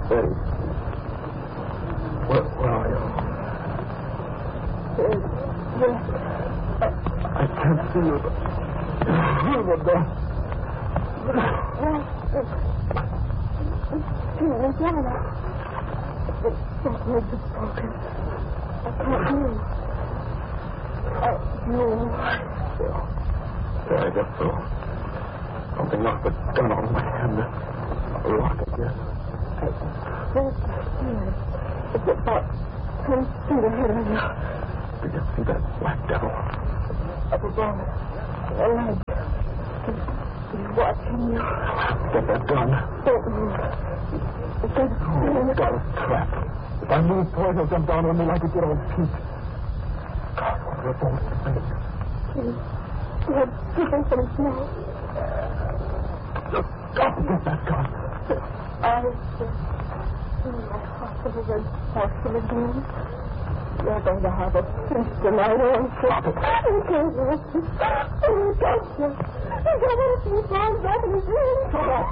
Betty. Where are you? Yes. I can't see you. You're gone. Diana. That words are spoken. I can't move. Yeah, I guess so. Something knocked the gun on my hand. A rock again. I felt scared. It's about 10 feet ahead of you. Did you see that black devil? Up above. A leg. He's watching you. Get that gun. Don't move. Oh, got a trap. If I move forward, he'll jump down on me like he did on Pete. God, what are those things? He had different from his mouth. Just got to get that gun. I just see my heart of a red porcelain again. You're going to have a feast tonight, aren't you? Stop it. You can't listen. You can't listen. You don't want to see his arms open his ears. Shut up.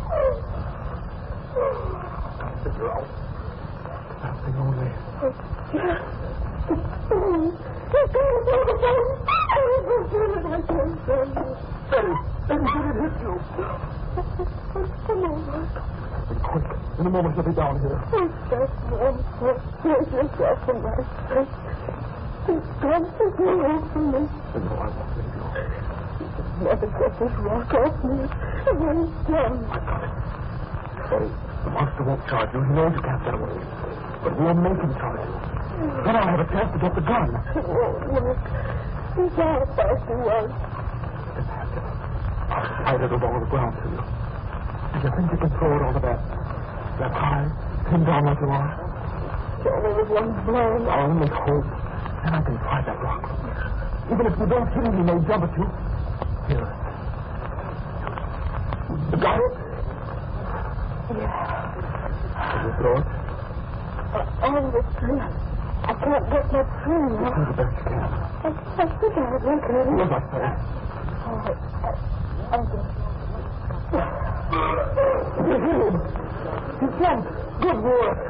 Gotta figure out. That's the only. Betty, did it hit you? Come on. Be quick. In a moment, he'll be down here. Just one more. Here's yourself from my face. He's gone to me away from me. And no, I won't leave you. Never get this rock off me. And when he's done. I got it. Betty, the monster won't charge you. He knows you can't get away. But we'll make him charge you. Then I'll have a chance to get the gun. It won't work. He's all fast he was. Then have it. I'll slide it over the ground to you. Do you think you can throw it over that high, pinned down like you are? Only with one blow. I only hope. Then I can try that rock. Even if you don't hit him, he may jump at you. Here. You got it? Yeah. Can you throw it? On the tree. I can't get that tree now. Do the best you can. I think I would make it. Look, I say. I'll do it. You hit him. He jumped. Good work.